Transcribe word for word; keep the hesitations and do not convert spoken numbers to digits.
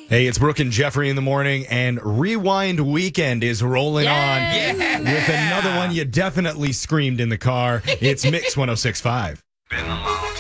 Hey, it's Brooke and Jeffrey in the morning, and Rewind Weekend is rolling Yes. on Yeah. with another one you definitely screamed in the car. It's Mix one oh six point five. Been a long